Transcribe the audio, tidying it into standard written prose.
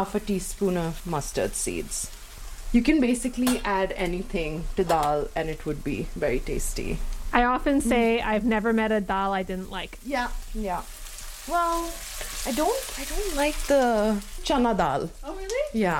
half a teaspoon of mustard seeds. You can basically add anything to dal and it would be very tasty. I often say I've never met a dal I didn't like. Yeah. Well, I don't like the chana dal. Oh, really? Yeah.